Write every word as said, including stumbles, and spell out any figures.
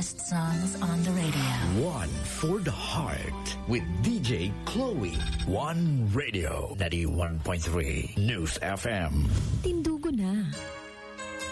best songs on the radio. One for the heart with D J Chloe. One Radio ninety-one point three News F M. Tindugo na.